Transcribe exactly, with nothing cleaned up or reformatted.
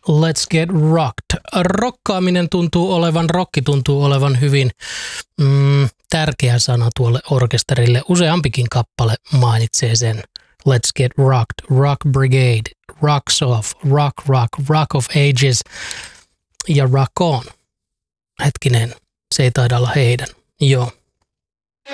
Let's get rocked. Rokkaaminen tuntuu olevan, rokki tuntuu olevan hyvin mm, tärkeä sana tuolle orkesterille. Useampikin kappale mainitsee sen. Let's get rocked, rock brigade, rocks off, rock rock, rock of ages ja rock on. Hetkinen, se ei taida olla heidän. Joo.